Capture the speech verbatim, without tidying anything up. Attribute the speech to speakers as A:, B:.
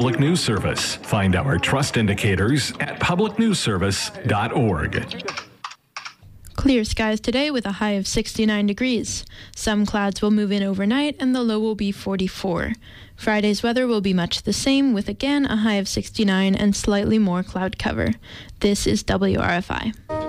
A: Public News Service. Find our trust indicators at public news service dot org.
B: Clear skies today with a high of sixty-nine degrees. Some clouds will move in overnight and the low will be forty-four. Friday's weather will be much the same with again a high of sixty-nine and slightly more cloud cover. This is W R F I.